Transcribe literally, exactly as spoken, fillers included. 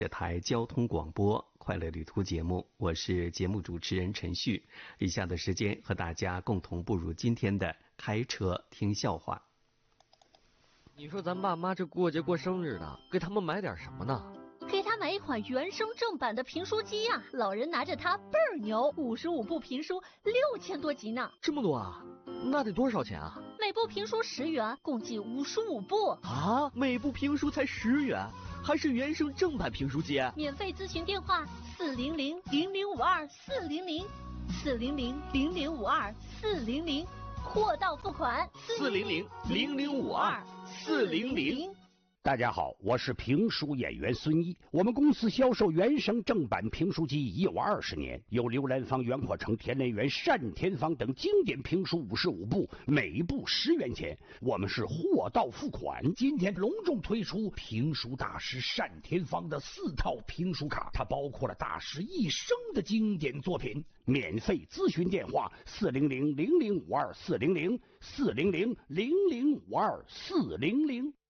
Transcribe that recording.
台交通广播快乐旅途节目，我是节目主持人陈旭。以下的时间和大家共同步入今天的开车听笑话。 你说咱爸妈这过节过生日的，给他们买点什么呢？ 给他买一款原声正版的评书机呀、啊！老人拿着它倍儿牛，五十五部评书，六千多集呢。 这么多啊？那得多少钱啊？ 每部评书十元，共计五十五部啊！每部评书才十元，还是原声正版评书机？ 免费咨询电话：四零零零零五二四零零，四零零零零五二四零零，货到付款。 四零零零零五二四零零。 大家好，我是评书演员孙一。我们公司销售原声正版评书机已有二十年，有刘兰芳、袁阔成、田连元、单田芳等经典评书五十五部，每部十元钱。我们是货到付款。今天隆重推出评书大师单田芳的四套评书卡，它包括了大师一生的经典作品。免费咨询电话：四零零零零五二四零零，四零零零零五二四零零。